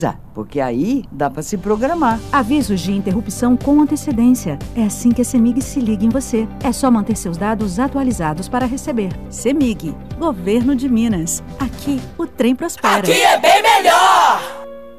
Porque aí dá para se programar. Avisos de interrupção com antecedência. É assim que a CEMIG se liga em você. É só manter seus dados atualizados para receber. CEMIG, Governo de Minas. Aqui o trem prospera. Aqui é bem melhor!